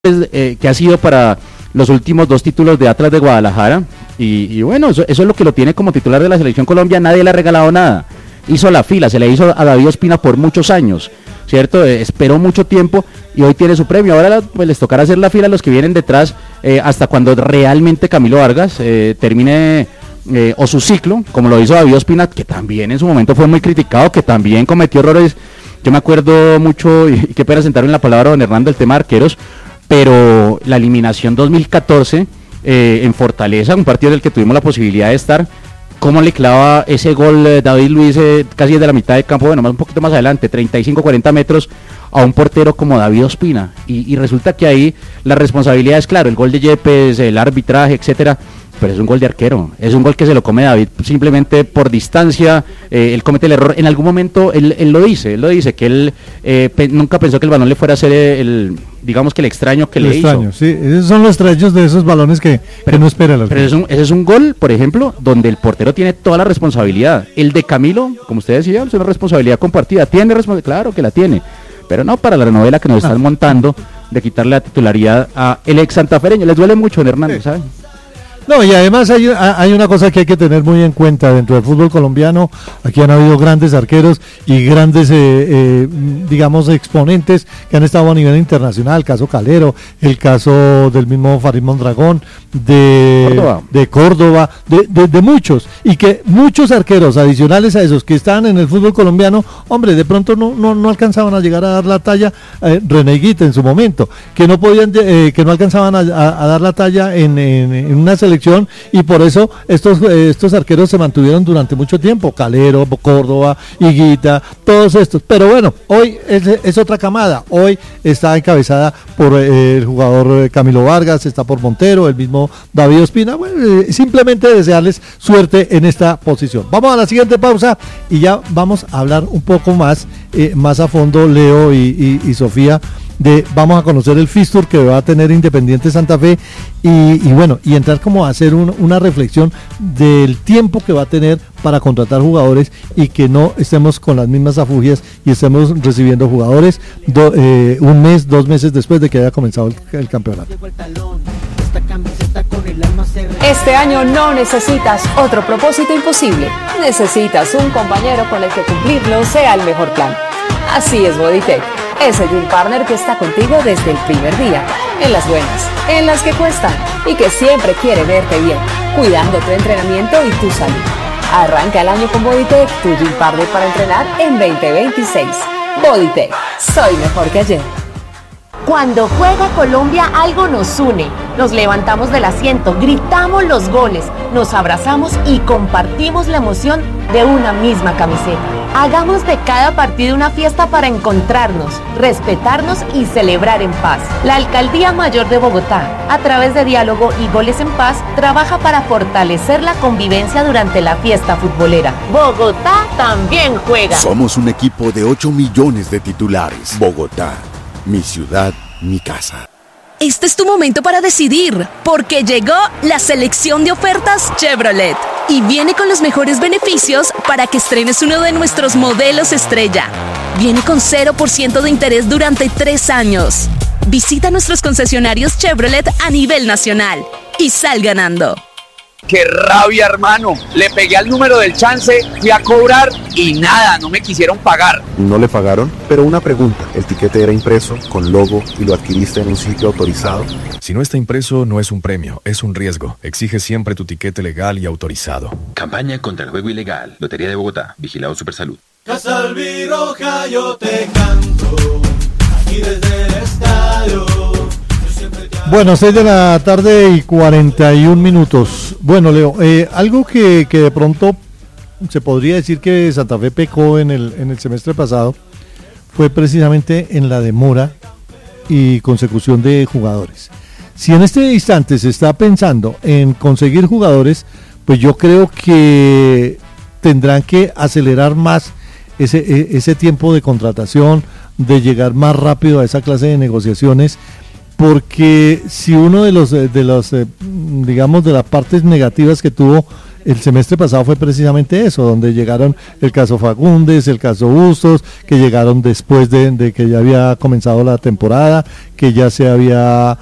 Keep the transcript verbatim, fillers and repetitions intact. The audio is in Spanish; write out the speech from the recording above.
eh, que ha sido para los últimos dos títulos de Atlas de Guadalajara y, y bueno, eso, eso es lo que lo tiene como titular de la Selección Colombia. Nadie le ha regalado nada, hizo la fila, se le hizo a David Ospina por muchos años, ¿cierto? Eh, esperó mucho tiempo y hoy tiene su premio. Ahora pues les tocará hacer la fila a los que vienen detrás eh, hasta cuando realmente Camilo Vargas eh, termine eh, o su ciclo, como lo hizo David Ospina, que también en su momento fue muy criticado, que también cometió errores. Yo me acuerdo mucho, y, y qué pena sentar en la palabra don Hernando, el tema de arqueros, pero la eliminación dos mil catorce eh, en Fortaleza, un partido del que tuvimos la posibilidad de estar, cómo le clava ese gol eh, David Luis eh, casi desde la mitad del campo, bueno, más un poquito más adelante, treinta y cinco, cuarenta metros, a un portero como David Ospina, y, y resulta que ahí la responsabilidad es, claro, el gol de Yepes, el arbitraje, etcétera, pero es un gol de arquero, es un gol que se lo come David simplemente por distancia, eh, él comete el error, en algún momento él, él lo dice, él lo dice, que él eh, pe- nunca pensó que el balón le fuera a ser el, digamos que el extraño que el le extraño, hizo. sí, esos son los extraños de esos balones que, pero, que no espera el arquero. Pero es un, ese es un gol, por ejemplo, donde el portero tiene toda la responsabilidad, el de Camilo, como usted decía, es una responsabilidad compartida, tiene responsabilidad, claro que la tiene, pero no para la novela que nos están ah. montando de quitarle la titularidad a el ex santafereño. Les duele mucho, Hernando, sí. ¿saben? No, y además hay, hay una cosa que hay que tener muy en cuenta dentro del fútbol colombiano. Aquí han habido grandes arqueros y grandes, eh, eh, digamos, exponentes que han estado a nivel internacional. El caso Calero, el caso del mismo Farid Mondragón, de Córdoba, de, Córdoba de, de, de muchos. Y que muchos arqueros adicionales a esos que están en el fútbol colombiano, hombre, de pronto no, no, no alcanzaban a llegar a dar la talla. Eh, René Higuita en su momento, que no podían, eh, que no alcanzaban a, a, a dar la talla en, en, en una selección. Y por eso estos eh, estos arqueros se mantuvieron durante mucho tiempo, Calero, Córdoba, Higuita, todos estos, pero bueno, hoy es, es otra camada, hoy está encabezada por eh, el jugador Camilo Vargas, está por Montero, el mismo David Ospina. Bueno, eh, simplemente desearles suerte en esta posición. Vamos a la siguiente pausa y ya vamos a hablar un poco más, eh, más a fondo, Leo y, y, y Sofía, de, vamos a conocer el fixture que va a tener Independiente Santa Fe y, y bueno, y entrar como a hacer un, una reflexión del tiempo que va a tener para contratar jugadores y que no estemos con las mismas afugias y estemos recibiendo jugadores do, eh, un mes, dos meses después de que haya comenzado el, el campeonato. Este año no necesitas otro propósito imposible, necesitas un compañero con el que cumplirlo sea el mejor plan. Así es Bodytech, ese Dream Partner que está contigo desde el primer día, en las buenas, en las que cuestan y que siempre quiere verte bien, cuidando tu entrenamiento y tu salud. Arranca el año con Bodytech, tu Dream Partner para entrenar en veinte veintiséis. Bodytech, soy mejor que ayer. Cuando juega Colombia algo nos une, nos levantamos del asiento, gritamos los goles, nos abrazamos y compartimos la emoción de una misma camiseta. Hagamos de cada partido una fiesta para encontrarnos, respetarnos y celebrar en paz. La Alcaldía Mayor de Bogotá, a través de Diálogo y Goles en Paz, trabaja para fortalecer la convivencia durante la fiesta futbolera. Bogotá también juega. Somos un equipo de ocho millones de titulares. Bogotá. Mi ciudad, mi casa. Este es tu momento para decidir, porque llegó la selección de ofertas Chevrolet y viene con los mejores beneficios para que estrenes uno de nuestros modelos estrella. Viene con cero por ciento de interés durante tres años. Visita nuestros concesionarios Chevrolet a nivel nacional y sal ganando. ¡Qué rabia, hermano! Le pegué al número del chance, fui a cobrar y nada, no me quisieron pagar. No le pagaron, pero una pregunta. ¿El tiquete era impreso, con logo y lo adquiriste en un sitio autorizado? Si no está impreso, no es un premio, es un riesgo. Exige siempre tu tiquete legal y autorizado. Campaña contra el juego ilegal. Lotería de Bogotá. Vigilado Supersalud. Casalvi Roja, yo te canto, aquí desde el estadio. Bueno, seis de la tarde y cuarenta y un minutos. Bueno, Leo, eh, algo que, que de pronto se podría decir que Santa Fe pecó en el, en el semestre pasado fue precisamente en la demora y consecución de jugadores. Si en este instante se está pensando en conseguir jugadores, pues yo creo que tendrán que acelerar más ese, ese tiempo de contratación, de llegar más rápido a esa clase de negociaciones, porque si uno de los de los eh, digamos de las partes negativas que tuvo el semestre pasado fue precisamente eso, donde llegaron el caso Fagundes, el caso Bustos, que llegaron después de, de que ya había comenzado la temporada, que ya se había